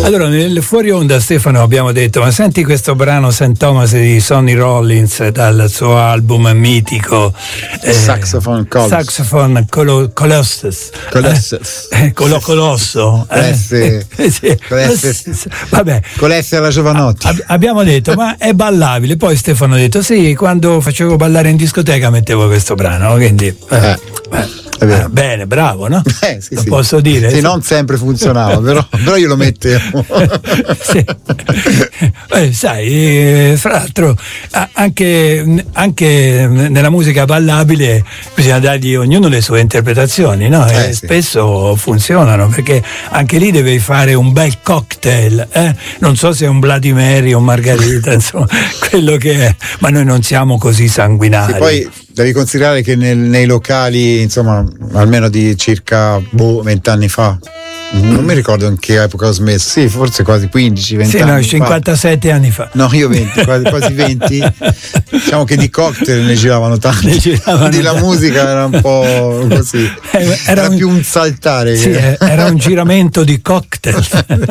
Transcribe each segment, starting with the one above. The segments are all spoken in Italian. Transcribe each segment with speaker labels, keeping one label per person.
Speaker 1: Allora, nel fuori onda, Stefano, abbiamo detto: ma senti questo brano St. Thomas di Sonny Rollins dal suo album mitico
Speaker 2: Saxophone
Speaker 1: Colossus. Colosso. Vabbè.
Speaker 2: Con l'S alla Giovanotti.
Speaker 1: Abbiamo detto, ma è ballabile. Poi Stefano ha detto: sì, quando facevo ballare in discoteca mettevo questo brano, quindi bene, bravo, no?
Speaker 2: Sì,
Speaker 1: lo posso dire.
Speaker 2: Sì, non sempre funzionava, però io lo mettevo.
Speaker 1: Sì. Sai, fra l'altro anche nella musica ballabile bisogna dargli ognuno le sue interpretazioni, no? E spesso funzionano, perché anche lì devi fare un bel cocktail, non so se è un Bloody Mary o un Margarita, insomma, quello che è, ma noi non siamo così sanguinari.
Speaker 2: Sì, poi devi considerare che nei locali, insomma, almeno di circa 20 anni fa, non mi ricordo in che epoca ho smesso, sì, forse quasi 15-20 anni.
Speaker 1: Sì, 57
Speaker 2: fa.
Speaker 1: Anni fa.
Speaker 2: No, io 20, quasi 20. Diciamo che di cocktail ne giravano tanti. La musica era un po' così. Era più un saltare.
Speaker 1: Sì, era un giramento di cocktail.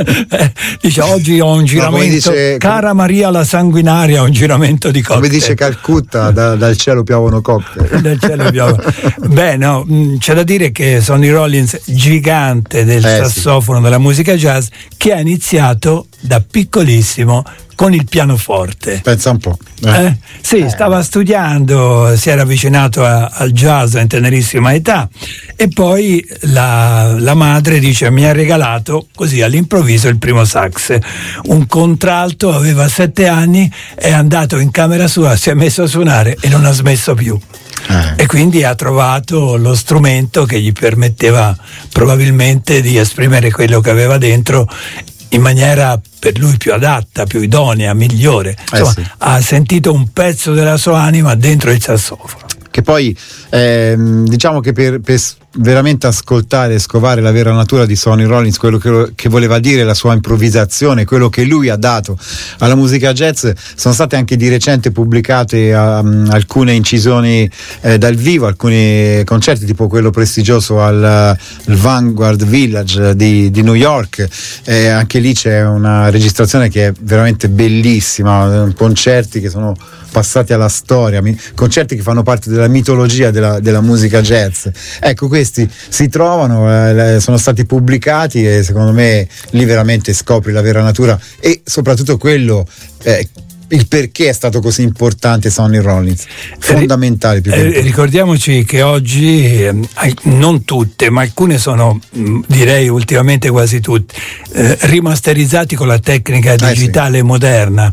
Speaker 1: Dice: oggi ho un giramento. Cara Maria la sanguinaria, un giramento di cocktail.
Speaker 2: Come dice Calcutta, dal cielo piovono cocktail.
Speaker 1: Dal cielo piovono. Beh, no, c'è da dire che Sonny Rollins, gigante del sassofono della musica jazz, che ha iniziato da piccolissimo con il pianoforte.
Speaker 2: Pensa un po'.
Speaker 1: Sì, stava studiando, si era avvicinato al jazz in tenerissima età, e poi la madre dice: mi ha regalato così all'improvviso il primo sax, un contralto, aveva 7 anni, è andato in camera sua, si è messo a suonare e non ha smesso più. E quindi ha trovato lo strumento che gli permetteva probabilmente di esprimere quello che aveva dentro in maniera per lui più adatta, più idonea, migliore. Insomma, ha sentito un pezzo della sua anima dentro il sassofono.
Speaker 2: Che poi diciamo che per veramente ascoltare e scovare la vera natura di Sonny Rollins, quello che voleva dire, la sua improvvisazione, quello che lui ha dato alla musica jazz, sono state anche di recente pubblicate alcune incisioni dal vivo, alcuni concerti, tipo quello prestigioso al Vanguard Village di New York. Anche lì c'è una registrazione che è veramente bellissima, concerti che sono passati alla storia, concerti che fanno parte della mitologia della musica jazz. Ecco, questi si trovano, sono stati pubblicati, e secondo me lì veramente scopri la vera natura e soprattutto quello, il perché è stato così importante Sonny Rollins, fondamentale.
Speaker 1: Ricordiamoci che oggi non tutte, ma alcune sono, direi ultimamente quasi tutte, rimasterizzati con la tecnica digitale moderna.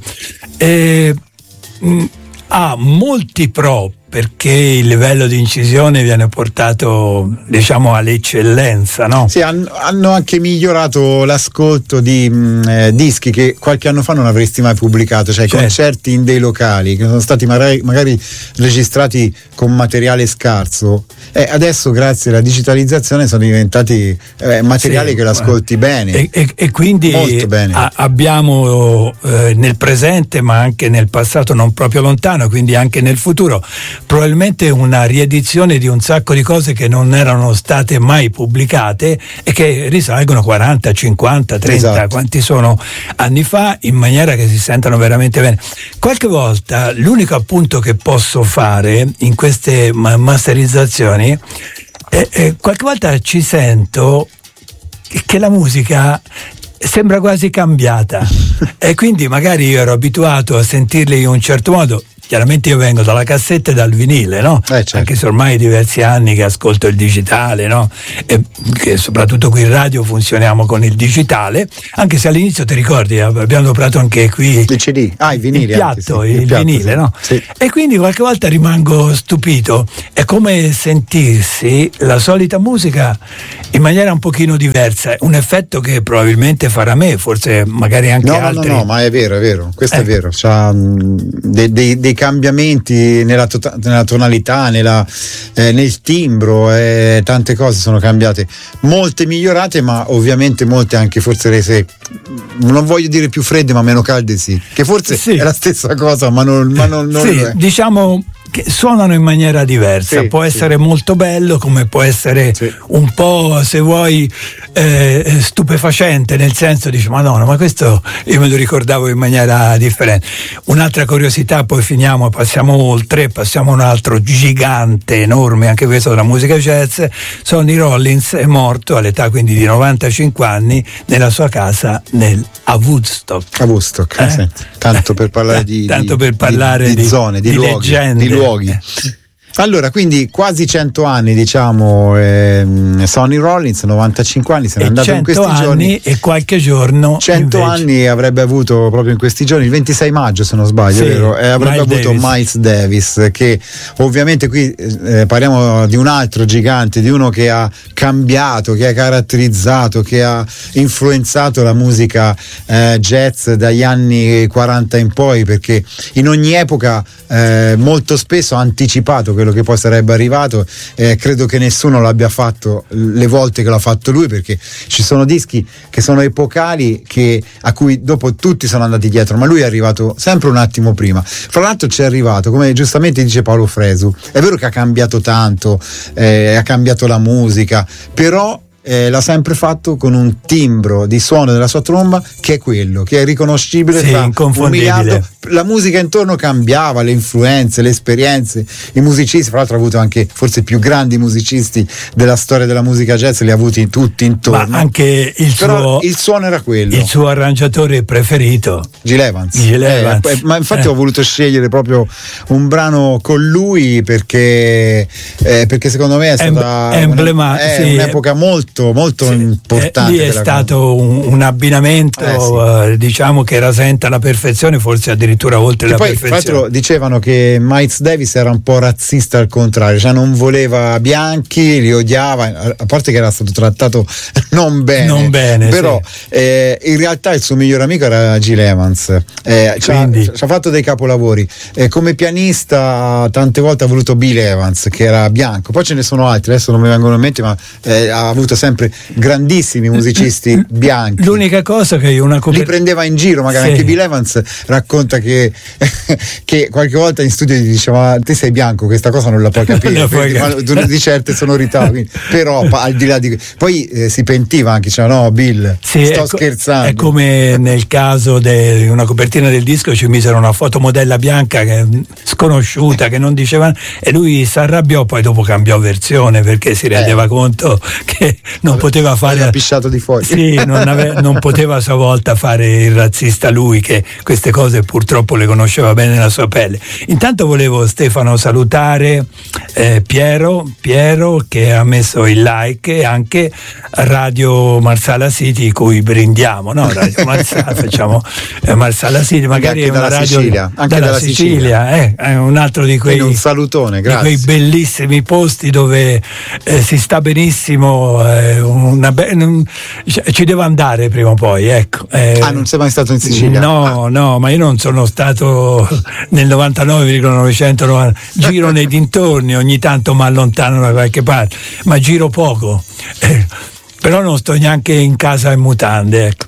Speaker 1: Ha molti pro, perché il livello di incisione viene portato, diciamo, all'eccellenza, no?
Speaker 2: Sì, hanno anche migliorato l'ascolto di dischi che qualche anno fa non avresti mai pubblicato, cioè concerti in dei locali che sono stati magari registrati con materiale scarso. Adesso, grazie alla digitalizzazione, sono diventati materiali che l'ascolti bene.
Speaker 1: E quindi
Speaker 2: molto bene.
Speaker 1: Abbiamo nel presente, ma anche nel passato non proprio lontano, quindi anche nel futuro, probabilmente una riedizione di un sacco di cose che non erano state mai pubblicate e che risalgono 40, 50, 30, quanti sono anni fa, in maniera che si sentano veramente bene. Qualche volta l'unico appunto che posso fare in queste masterizzazioni qualche volta ci sento che la musica sembra quasi cambiata e quindi magari io ero abituato a sentirli in un certo modo. Chiaramente io vengo dalla cassetta e dal vinile, no?
Speaker 2: Certo.
Speaker 1: Anche se ormai diversi anni che ascolto il digitale, no? E che soprattutto qui in radio funzioniamo con il digitale, anche se all'inizio ti ricordi abbiamo comprato anche qui
Speaker 2: il CD, i vinili,
Speaker 1: il piatto,
Speaker 2: anche,
Speaker 1: il vinile, no?
Speaker 2: Sì.
Speaker 1: E quindi qualche volta rimango stupito, è come sentirsi la solita musica in maniera un pochino diversa, un effetto che probabilmente farà me, forse magari anche altri.
Speaker 2: No, ma è vero, questo è vero, c'ha dei cambiamenti nella tonalità, nel timbro, tante cose sono cambiate, molte migliorate, ma ovviamente molte anche forse rese, non voglio dire più fredde, ma meno calde, sì, che forse è la stessa cosa, ma non
Speaker 1: sì,
Speaker 2: lo è.
Speaker 1: Diciamo che suonano in maniera diversa, può essere molto bello, come può essere un po', se vuoi, stupefacente, nel senso dice Madonna, ma questo io me lo ricordavo in maniera differente. Un'altra curiosità, poi passiamo oltre, passiamo a un altro gigante enorme, anche questo della musica jazz. Sonny Rollins è morto all'età quindi di 95 anni nella sua casa a Woodstock.
Speaker 2: Sì. Tanto per parlare di zone, di luoghi,
Speaker 1: leggende.
Speaker 2: Di luoghi. Allora, quindi quasi 100 anni, diciamo, Sonny Rollins, 95 anni, se n'è andato in questi giorni.
Speaker 1: E qualche giorno
Speaker 2: 100
Speaker 1: invece.
Speaker 2: Anni avrebbe avuto proprio in questi giorni, il 26 maggio se non sbaglio, sì, vero? Avrebbe avuto Miles Davis, che ovviamente qui parliamo di un altro gigante, di uno che ha cambiato, che ha caratterizzato, che ha influenzato la musica jazz dagli anni 40 in poi, perché in ogni epoca molto spesso ha anticipato quello che poi sarebbe arrivato. Credo che nessuno l'abbia fatto le volte che l'ha fatto lui, perché ci sono dischi che sono epocali a cui dopo tutti sono andati dietro, ma lui è arrivato sempre un attimo prima. Fra l'altro ci è arrivato, come giustamente dice Paolo Fresu, è vero che ha cambiato tanto, ha cambiato la musica, però l'ha sempre fatto con un timbro di suono della sua tromba che è quello, che è riconoscibile,
Speaker 1: sì,
Speaker 2: inconfondibile. La musica intorno cambiava, le influenze, le esperienze, i musicisti, fra l'altro ha avuto anche forse i più grandi musicisti della storia della musica jazz, li ha avuti tutti intorno,
Speaker 1: ma anche il
Speaker 2: suono era quello.
Speaker 1: Il suo arrangiatore preferito,
Speaker 2: Gil Evans. Ma infatti ho voluto scegliere proprio un brano con lui perché secondo me è stata un'epoca molto importante.
Speaker 1: Lì è stato un abbinamento diciamo che rasenta la perfezione, forse addirittura oltre la perfezione. Tra l'altro
Speaker 2: dicevano che Miles Davis era un po' razzista al contrario, cioè non voleva bianchi, li odiava, a parte che era stato trattato non bene, però in realtà il suo migliore amico era Gil Evans, ci ha fatto dei capolavori, come pianista tante volte ha voluto Bill Evans che era bianco, poi ce ne sono altri, adesso non mi vengono in mente, ma ha avuto sempre grandissimi musicisti bianchi.
Speaker 1: L'unica cosa che li
Speaker 2: prendeva in giro, magari anche Bill Evans racconta che qualche volta in studio gli diceva te sei bianco, questa cosa non la puoi capire, di certe sonorità, quindi, però al di là di poi si pentiva anche, diceva no Bill, sto scherzando.
Speaker 1: È come nel caso di una copertina del disco ci misero una fotomodella bianca sconosciuta che non diceva, e lui si arrabbiò, poi dopo cambiò versione perché si rendeva conto che non poteva fare,
Speaker 2: aveva pisciato di fuori.
Speaker 1: Sì, non poteva a sua volta fare il razzista lui, che queste cose purtroppo le conosceva bene nella sua pelle. Intanto volevo, Stefano, salutare Piero che ha messo il like, e anche Radio Marsala City, cui brindiamo, no? Radio Marsala, facciamo Marsala City, magari è una radio
Speaker 2: Sicilia, anche dalla Sicilia.
Speaker 1: È un altro di quei,
Speaker 2: un salutone, grazie.
Speaker 1: Di quei bellissimi posti dove si sta benissimo, ci devo andare prima o poi, ecco.
Speaker 2: Non sei mai stato in Sicilia?
Speaker 1: No, ma io non sono stato nel 99,990, giro nei dintorni, ogni tanto mi allontano da qualche parte, ma giro poco, però non sto neanche in casa in mutande, ecco.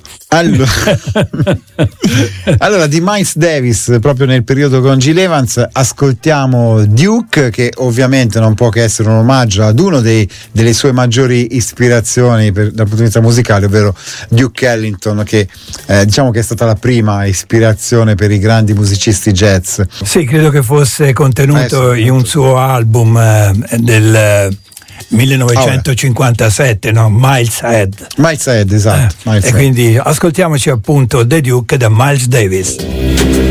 Speaker 2: Allora di Miles Davis, proprio nel periodo con Gil Evans, ascoltiamo Duke, che ovviamente non può che essere un omaggio ad uno delle sue maggiori ispirazioni dal punto di vista musicale, ovvero Duke Ellington, che diciamo che è stata la prima ispirazione per i grandi musicisti jazz.
Speaker 1: Sì, credo che fosse contenuto in un suo album del 1957, no? Miles Ahead,
Speaker 2: esatto.
Speaker 1: E quindi ascoltiamoci appunto The Duke da Miles Davis.